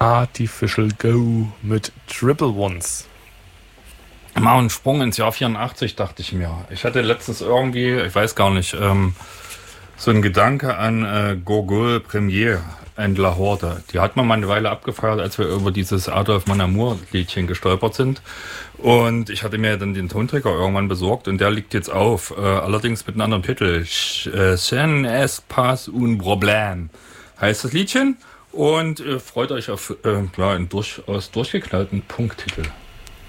Artificial Go mit Triple Ones. Mal einen Sprung ins Jahr 84, dachte ich mir. Ich hatte letztens irgendwie, ich weiß gar nicht, so ein Gedanke an Gogol Premier in La Horde. Die hat man mal eine Weile abgefeiert, als wir über dieses Adolf Mon Amour Liedchen gestolpert sind. Und ich hatte mir dann den Tonträger irgendwann besorgt und der liegt jetzt auf. Allerdings mit einem anderen Titel. Sen es pas un problème heißt das Liedchen. Und freut euch auf einen durchaus durchgeknallten Punkttitel.